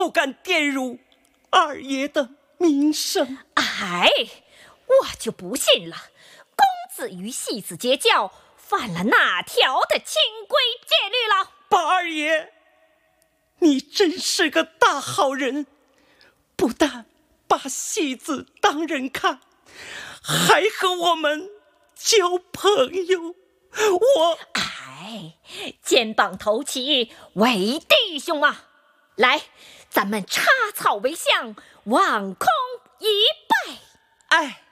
不敢玷辱二爷的名声。 哎，我就不信了，公子与戏子结交，犯了哪条的清规戒律了？ 八二爷，你真是个大好人，不但把戏子当人看，还和我们交朋友。 肩膀头齐，为弟兄嘛！来，咱们插草为香，望空一拜。